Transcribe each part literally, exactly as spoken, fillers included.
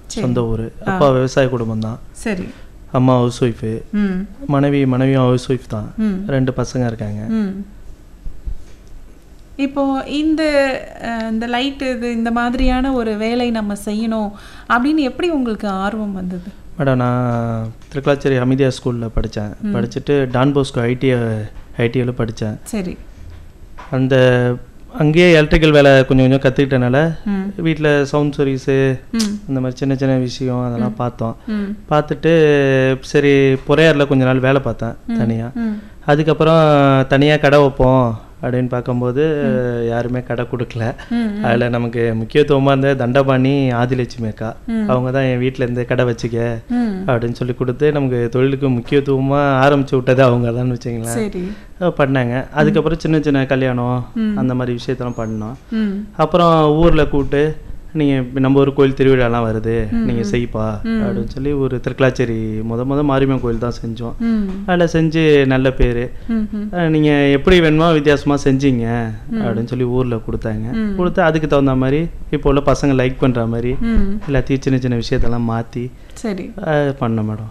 சொந்த ஊர். அப்பா விவசாய குடும்பம் தான். சரி. அம்மா ஹவுஸ் ஒய்ஃபு. மனைவி மனைவியும் ஹவுஸ் ஒய்ஃப் தான். ரெண்டு பசங்க இருக்காங்க. இப்போ இந்த இந்த லைட்டு இது இந்த மாதிரியான ஒரு வேலை நம்ம செய்யணும் அப்படின்னு எப்படி உங்களுக்கு ஆர்வம் வந்தது? மேடம் நான் திருக்கலாச்சேரி அமிதியா ஸ்கூலில் படித்தேன். படிச்சுட்டு டான் போஸ்கோ ஐடிஐ ஐடிஐயில் படித்தேன். சரி. அந்த அங்கேயே எலக்ட்ரிக்கல் வேலை கொஞ்சம் கொஞ்சம் கற்றுக்கிட்டனால வீட்டில் சவுண்ட் சர்வீஸு அந்த மாதிரி சின்ன சின்ன விஷயம் அதெல்லாம் பார்த்தோம். பார்த்துட்டு சரி பொறையாரில் கொஞ்ச நாள் வேலை பார்த்தேன் தனியாக. அதுக்கப்புறம் தனியாக கடை வைப்போம் அப்படின்னு பார்க்கும்போது யாருமே கடை கொடுக்கல. அதில் நமக்கு முக்கியத்துவமாக இருந்த தண்டபாணி ஆதிலட்சுமி அக்கா அவங்க தான் என் வீட்டில் இருந்து கடை வச்சுக்க அப்படின்னு சொல்லி கொடுத்து நமக்கு தொழிலுக்கு முக்கியத்துவமாக ஆரம்பிச்சு விட்டது அவங்க தான் வச்சுங்களேன். பண்ணாங்க. அதுக்கப்புறம் சின்ன சின்ன கல்யாணம் அந்த மாதிரி விஷயத்தெல்லாம் பண்ணோம். அப்புறம் ஊரில் கூப்பிட்டு நீங்கள் நம்ம ஒரு கோயில் திருவிழாலாம் வருது நீங்கள் செய்ப்பா அப்படின்னு சொல்லி ஒரு திருக்கலாச்சேரி முத முத மாரியம்மன் கோயில் தான் செஞ்சோம். அதில் செஞ்சு நல்ல பேர். நீங்கள் எப்படி வேணுமோ வித்தியாசமாக செஞ்சீங்க அப்படின்னு சொல்லி ஊரில் கொடுத்தாங்க. கொடுத்து அதுக்கு தகுந்த மாதிரி இப்போ உள்ள பசங்க லைக் பண்ணுற மாதிரி எல்லாத்தையும் சின்ன சின்ன விஷயத்தெல்லாம் மாற்றி சரி பண்ணோம் மேடம்.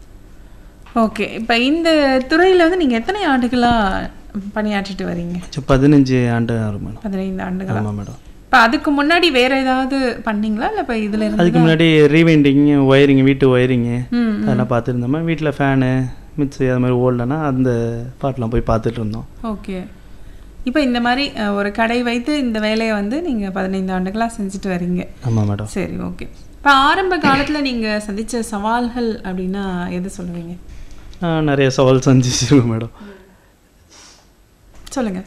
ஓகே. இப்போ இந்த துறையில் வந்து நீங்கள் எத்தனை ஆண்டுகளாக பணியாற்றிட்டு வரீங்க? பதினஞ்சு ஆண்டு ஆகும் மேடம். பதினைந்து ஆண்டுகள். ஆமாம் மேடம். இப்போ அதுக்கு முன்னாடி வேற ஏதாவது பண்ணீங்களா இல்லை இப்போ இதில் இருந்து? அதுக்கு முன்னாடி ரீவைண்டிங் ஒயரிங் வீட்டு ஒயரிங்கு அதெல்லாம் பார்த்துருந்தோம். வீட்டில் ஃபேனு மிக்ஸி அது மாதிரி ஓடலன்னா அந்த பாட்டெலாம் போய் பார்த்துட்டு இருந்தோம். ஓகே. இப்போ இந்த மாதிரி ஒரு கடை வைத்து இந்த வேலையை வந்து நீங்கள் பதினைந்து ஆண்டுகளாக செஞ்சுட்டு வரீங்க. ஆமாம் மேடம். சரி ஓகே. இப்போ ஆரம்ப காலத்தில் நீங்கள் சந்தித்த சவால்கள் அப்படின்னா எது சொல்லுவீங்க? நிறைய சவால் சந்திச்சிருக்கோம் மேடம். சொல்லுங்கள்.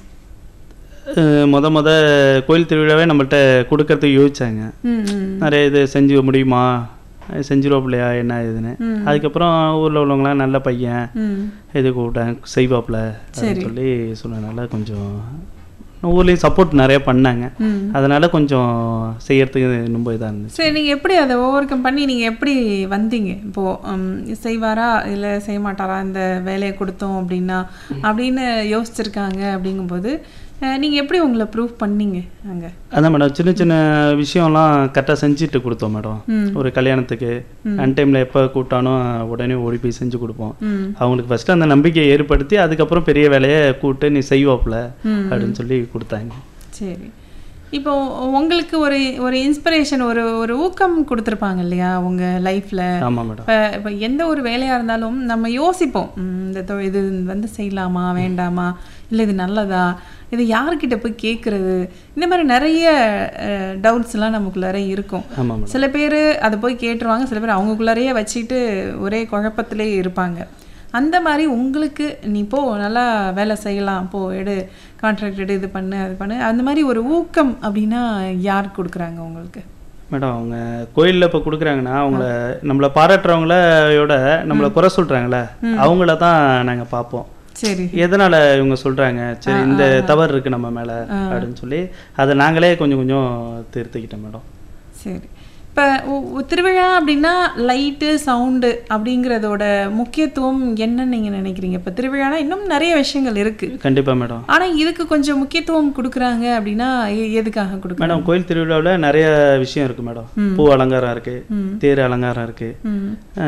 மொத மொத கோயில் திருவிழாவே நம்மள்கிட்ட கொடுக்கறதுக்கு யோசிச்சாங்க. நிறைய இது செஞ்சு முடியுமா செஞ்சிருவாப்பிலையா என்ன இதுன்னு. அதுக்கப்புறம் ஊரில் உள்ளவங்களாம் நல்ல பையன் இது கூப்பிட்டேன் செய்வாப்பில் அப்படின்னு சொல்லி சொன்னதுனால கொஞ்சம் ஊர்லேயும் சப்போர்ட் நிறைய பண்ணாங்க. அதனால கொஞ்சம் செய்யறதுக்கு ரொம்ப இதாக இருந்துச்சு. சரி, நீங்கள் எப்படி அதை ஓவர் கம் பண்ணி நீங்கள் எப்படி வந்தீங்க? இப்போது செய்வாரா இல்லை செய்ய மாட்டாரா இந்த வேலையை கொடுத்தோம் அப்படின்னா அப்படின்னு யோசிச்சிருக்காங்க. அப்படிங்கும்போது நீங்கள் எப்படி உங்களை ப்ரூவ் பண்ணீங்க அங்கே? அதான் மேடம் சின்ன சின்ன விஷயம்லாம் கரெக்டாக செஞ்சுட்டு கொடுத்தோம் மேடம். ஒரு கல்யாணத்துக்கு அன் டைமில் எப்போ கூப்பிட்டானோ உடனே ஓடி போய் செஞ்சு கொடுப்போம். அவங்களுக்கு ஃபஸ்ட்டு அந்த நம்பிக்கையை ஏற்படுத்தி அதுக்கப்புறம் பெரிய வேலையை கூப்பிட்டு நீ செய்வாப்புல அப்படின்னு சொல்லி கொடுத்தாங்க. சரி. இப்போ உங்களுக்கு ஒரு ஒரு இன்ஸ்பிரேஷன் ஒரு ஒரு ஊக்கம் கொடுத்துருப்பாங்க இல்லையா உங்கள் லைஃப்பில்? ஆமாம் மேடம். இப்போ இப்போ எந்த ஒரு வேலையாக இருந்தாலும் நம்ம யோசிப்போம், இந்த தொ இது வந்து செய்யலாமா வேண்டாமா, இல்லை இது நல்லதா, இது யார்கிட்ட போய் கேட்குறது, இந்த மாதிரி நிறைய டவுட்ஸ்லாம் நமக்குள்ளாரே இருக்கும். சில பேர் அதை போய் கேட்டுருவாங்க, சில பேர் அவங்களுக்குள்ளாரையே வச்சுக்கிட்டு ஒரே குழப்பத்திலே இருப்பாங்க. அந்த மாதிரி உங்களுக்கு நீ போ நல்லா வேலை செய்யலாம், போ எடு கான்ட்ராக்ட் எடு இது பண்ணு அது பண்ணு, அந்த மாதிரி ஒரு ஊக்கம் அப்படின்னா யார் கொடுக்குறாங்க உங்களுக்கு? மேடம் அவங்க கோயிலில் இப்போ கொடுக்குறாங்கன்னா அவங்கள நம்மளை பாராட்டுறவங்களோட நம்மளை குறை சொல்கிறாங்களே அவங்கள தான் நாங்கள் பார்ப்போம். சரி, எதனால் இவங்க சொல்கிறாங்க, சரி இந்த தவறு இருக்குது நம்ம மேலே அப்படின்னு சொல்லி அதை நாங்களே கொஞ்சம் கொஞ்சம் திருத்திக்கிட்டோம் மேடம். சரி. இப்போ திருவிழா அப்படின்னா லைட்டு சவுண்டு அப்படிங்கிறதோட முக்கியத்துவம் என்னன்னு நீங்கள் நினைக்கிறீங்க? இப்போ திருவிழானா இன்னும் நிறைய விஷயங்கள் இருக்குது. கண்டிப்பாக மேடம். ஆனால் இதுக்கு கொஞ்சம் முக்கியத்துவம் கொடுக்குறாங்க அப்படின்னா எதுக்காக கொடுக்குறாங்க? மேடம் கோயில் திருவிழாவில் நிறைய விஷயம் இருக்குது மேடம். பூ அலங்காரம் இருக்குது, தேர் அலங்காரம் இருக்குது,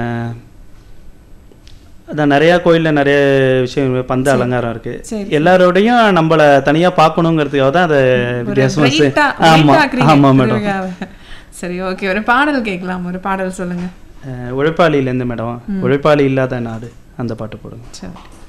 அதான் நிறையா கோயிலில் நிறைய விஷயம் பந்த அலங்காரம் இருக்குது. எல்லாரோடையும் நம்மளை தனியாக பார்க்கணுங்கிறதுக்காக தான் அதை வித்தியாசமாக. ஆமாம் ஆமாம் மேடம். சரி ஓகே, ஒரு பாடல் கேட்கலாம், ஒரு பாடல் சொல்லுங்கள். உழைப்பாளியிலேருந்து மேடம் உழைப்பாளி இல்லாத நாடு அந்த பாட்டு போடுங்க. சரி.